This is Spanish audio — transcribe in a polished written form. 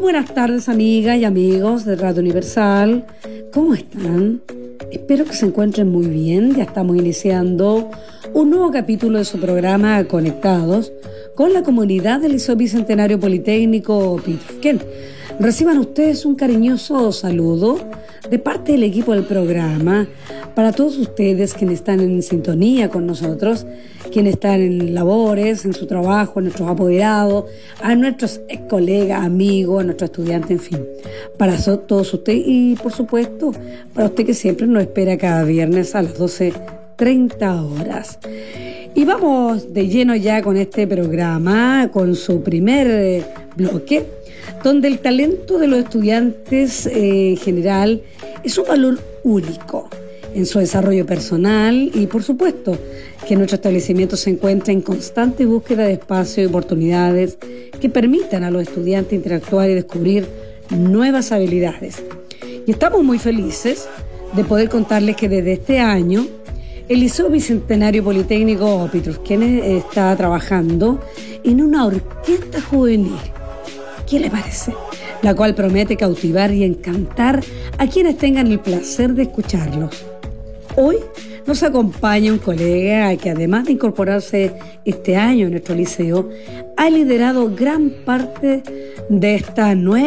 buenas tardes, amigas y amigos de Radio Universal. ¿Cómo están? Espero que se encuentren muy bien. Ya estamos iniciando un nuevo capítulo de su programa Conectados con la comunidad del Liceo Bicentenario Politécnico Pitrufquén. Reciban ustedes un cariñoso saludo de parte del equipo del programa para todos ustedes quienes están en sintonía con nosotros, quienes están en labores, en su trabajo, nuestros apoderados, a nuestros colegas, amigos, a nuestros estudiantes, en fin. Para todos ustedes y, por supuesto, para usted que siempre nos espera cada viernes a las 12:30 horas. Y vamos de lleno ya con este programa, con su primer bloque, donde el talento de los estudiantes en general es un valor único en su desarrollo personal y, por supuesto, que nuestro establecimiento se encuentra en constante búsqueda de espacios y oportunidades que permitan a los estudiantes interactuar y descubrir nuevas habilidades. Y estamos muy felices de poder contarles que desde este año el Liceo Bicentenario Politécnico Pitrufquén está trabajando en una orquesta juvenil. ¿Qué le parece? La cual promete cautivar y encantar a quienes tengan el placer de escucharlos. Hoy nos acompaña un colega que, además de incorporarse este año en nuestro liceo, ha liderado gran parte de esta nueva